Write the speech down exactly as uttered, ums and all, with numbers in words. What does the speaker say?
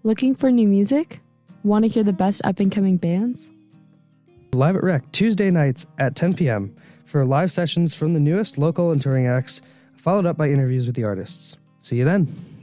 Looking for new music? Want to hear the best up-and-coming bands? Live at Rec, Tuesday nights at ten p.m. for live sessions from the newest local and touring acts, followed up by interviews with the artists. See you then.